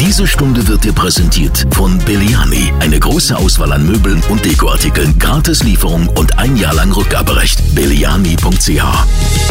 Diese Stunde wird dir präsentiert von Belliani. Eine große Auswahl an Möbeln und Dekoartikeln, Gratis-Lieferung und 1 Jahr lang Rückgaberecht. Belliani.ch